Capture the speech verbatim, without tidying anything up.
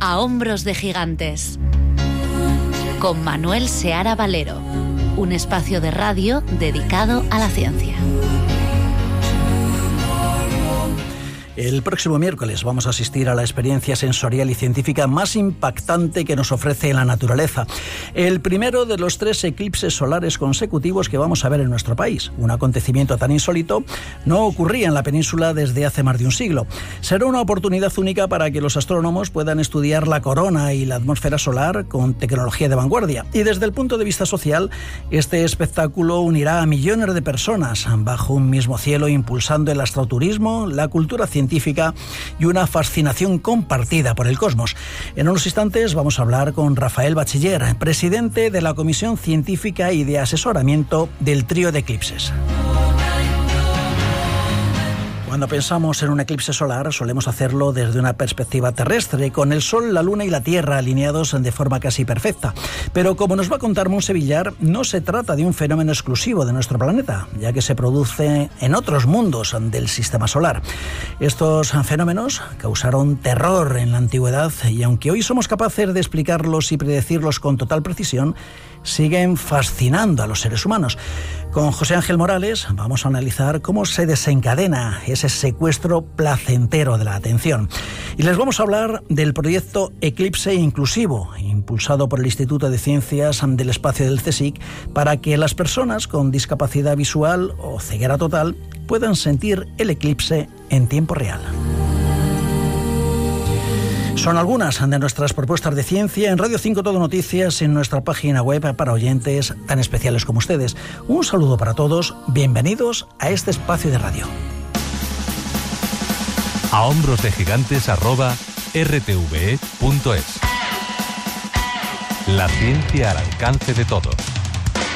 A hombros de gigantes, con Manuel Seara Valero, un espacio de radio dedicado a la ciencia. El próximo miércoles vamos a asistir a la experiencia sensorial y científica más impactante que nos ofrece la naturaleza. El primero de los tres eclipses solares consecutivos que vamos a ver en nuestro país. Un acontecimiento tan insólito no ocurría en la península desde hace más de un siglo. Será una oportunidad única para que los astrónomos puedan estudiar la corona y la atmósfera solar con tecnología de vanguardia. Y desde el punto de vista social, este espectáculo unirá a millones de personas bajo un mismo cielo, impulsando el astroturismo, la cultura científica científica y una fascinación compartida por el cosmos. En unos instantes vamos a hablar con Rafael Bachiller, presidente de la Comisión Científica y de Asesoramiento del Trío de Eclipses. Cuando pensamos en un eclipse solar, solemos hacerlo desde una perspectiva terrestre, con el Sol, la Luna y la Tierra alineados de forma casi perfecta. Pero como nos va a contar Montse Villar, no se trata de un fenómeno exclusivo de nuestro planeta, ya que se produce en otros mundos del sistema solar. Estos fenómenos causaron terror en la antigüedad y aunque hoy somos capaces de explicarlos y predecirlos con total precisión, siguen fascinando a los seres humanos. Con José Ángel Morales vamos a analizar cómo se desencadena ese secuestro placentero de la atención. Y les vamos a hablar del proyecto Eclipse Inclusivo, impulsado por el Instituto de Ciencias del Espacio del CSIC, para que las personas con discapacidad visual o ceguera total puedan sentir el eclipse en tiempo real. Son algunas de nuestras propuestas de ciencia en Radio cinco Todo Noticias, en nuestra página web para oyentes tan especiales como ustedes. Un saludo para todos, bienvenidos a este espacio de radio. A hombros de gigantes arroba r t v e punto es. La ciencia al alcance de todos.